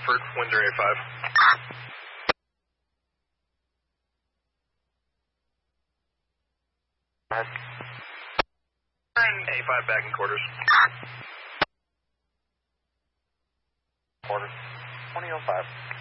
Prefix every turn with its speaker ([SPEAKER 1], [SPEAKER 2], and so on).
[SPEAKER 1] For Windsor A5. A5 back in quarters.
[SPEAKER 2] Quarters. 2005.